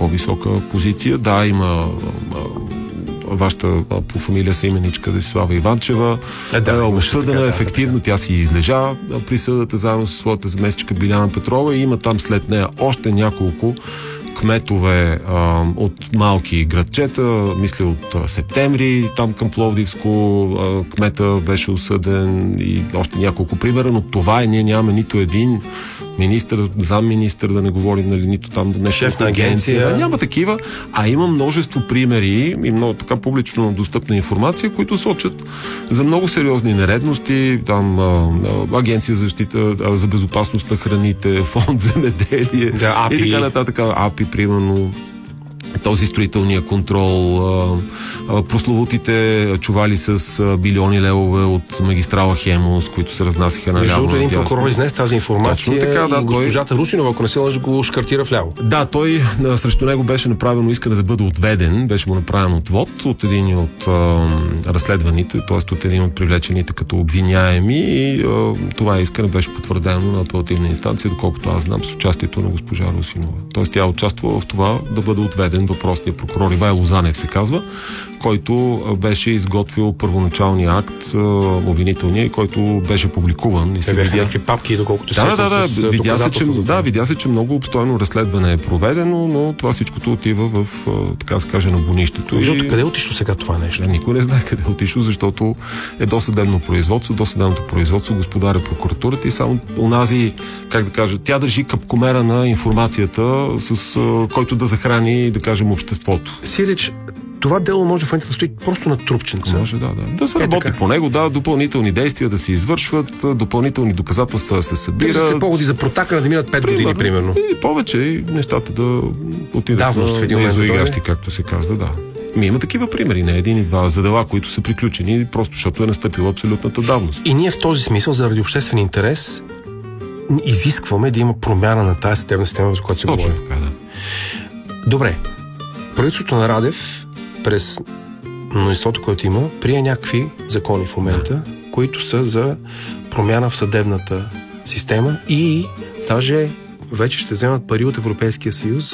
по-висока позиция. Да, има вашата по фамилия съименичка Десислава Иванчева. Осъдена ефективно, тя си излежа присъдата заедно с своята заместничка Биляна Петрова и има там след нея още няколко кметове от малки градчета, мисля от Септември, там към Пловдивско, кмета беше осъден и още няколко примера, но това е, ние нямаме нито един министър, замминистър, да не говорим, нали, нито там шеф на агенция. Няма такива, а има множество примери и много така публично достъпна информация, които сочат за много сериозни нередности. Там Агенция за защита, за безопасност на храните, фонд земеделие и така нататък. АПИ, примерно, този строителния контрол, прословутите чували с билиони левове от магистрала Хемус, които се разнасяха на ляво. Между другото, един прокурор изнес тази информация така, да, и госпожата Русинова, ако не се лъжа, го шкартира вляво. Да, той срещу него беше направено искане да бъде отведен, беше му направен отвод от един от разследваните, т.е. от един от привлечените като обвиняеми и това искане беше потвърдено на апелативна инстанция, доколкото аз знам, с участието на госпожа Русинова. Т.е. тя участва в това да бъде отведен въпросният прокурор Ивайло Занев се казва, който беше изготвил първоначалния акт, обвинителния, който беше публикуван. И се видя някакви папки, доколкото се видя се, че много обстойно разследване е проведено, но това всичкото отива в, така се каже, на бонището. Защото къде отишло сега това нещо? Никой не знае къде отишло, защото е досъдебно производство, досъдебното производство господаря прокуратурата и само онази, как да кажа, тя държи капкомера на информацията, с който да захрани, да кажем, обществото. Сиреч, това дело може в момента да стои просто на трупченца. Може, да се работи по него, допълнителни действия да се извършват, допълнителни доказателства да се събират. Да се поводи за протакане да минат 5 години, примерно. Или повече, и нещата да отидат на изоигращи, както се казва, да. Има такива примери, не един и два, за дела, които са приключени, просто защото е настъпила абсолютната давност. И ние в този смисъл, заради обществен интерес, изискваме да има промяна на тази съдебна система, за която се говори. Точно така, да. Добре. Правителството на Радев през мнозинството, което има, прие някакви закони в момента, които са за промяна в съдебната система и даже вече ще вземат пари от Европейския съюз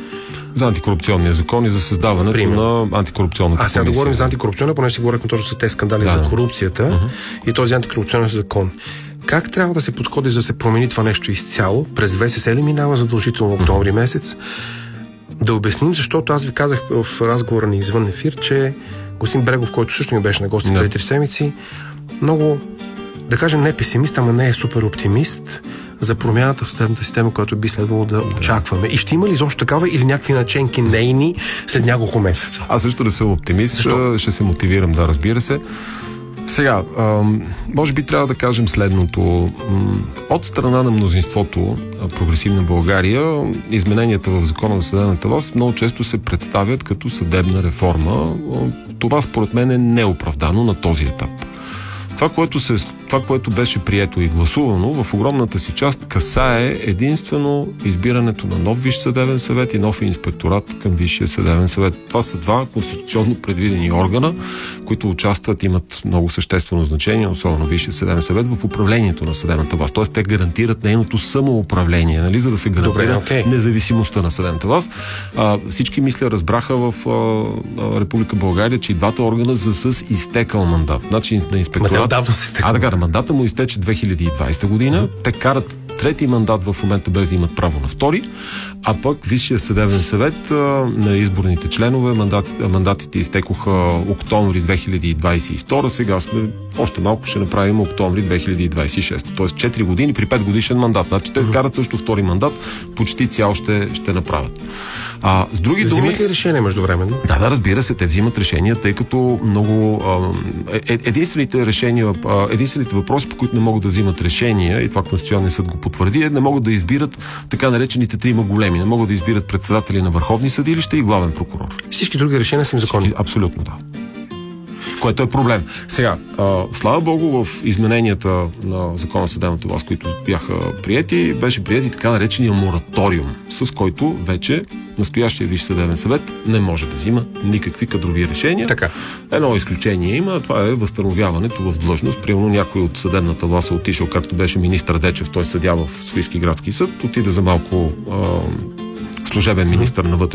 за антикорупционния закон и за създаването на антикорупционната комисия. Сега да говорим за антикорупционна, понеже ще говорим точно за тези скандали за корупцията и този антикорупционен закон. Как трябва да се подходи, за да се промени това нещо изцяло? През ВСС ли минава задължително октомври месец? Да обясним, защото аз ви казах в разговора ни извън ефир, че господин Брегов, който също ми беше на гости преди 3 седмици, много, да кажем, не е песимист, ама не е супер оптимист за промяната в съдебната система, която би следвало да очакваме. И ще има ли изобщо такава или някакви наченки нейни след няколко месеца? Аз също да съм оптимист, ще се мотивирам, да, разбира се. Сега, може би трябва да кажем следното. От страна на мнозинството, прогресивна България, измененията в закона за съдебната власт много често се представят като съдебна реформа. Това според мен е неоправдано на този етап. Това, което беше прието и гласувано, в огромната си част касае единствено избирането на нов Висш съдебен съвет и нов инспекторат към Висшия съдебен съвет. Това са два конституционно предвидени органа, които участват, имат много съществено значение, особено Висшия съдебен съвет, в управлението на съдебната власт. Тоест, те гарантират нейното самоуправление, нали, за да се гарантира независимостта на съдебната власт. Всички, мисля, разбраха в Република България, че и двата органа са с изтекал мандат. Значи на инспекторат. Мандата му изтече 2020 година. Те карат трети мандат в момента без да имат право на втори, а пък Висшия съдебен съвет на изборните членове мандатите изтекоха октомври 2022, сега сме още малко ще направим октомври 2026. Тоест 4 години при 5 годишен мандат. Значи те карат също втори мандат, почти цял ще направят. С други думи... Взимат ли решение междувременно? Да, разбира се, те взимат решения, тъй като много... единствените въпроси, по които не могат да взимат решения, и това Конституционният съд го потвърди, не могат да избират така наречените трима големи. Не могат да избират председатели на върховни съдилища и главен прокурор. Всички други решения са им законни. Абсолютно, да. Което е проблем. Сега, слава Богу, в измененията на закона за съдебната власт, които бяха приети, беше приети така наречения мораториум, с който вече настоящия Висш съдебен съвет не може да взима никакви кадрови решения. Така. Едно изключение има, това е възстановяването в длъжност. Примерно някой от съдебната власт отишъл, както беше министър Дечев, той съдя в Софийски градски съд, отиде за малко служебен министър на вътрешните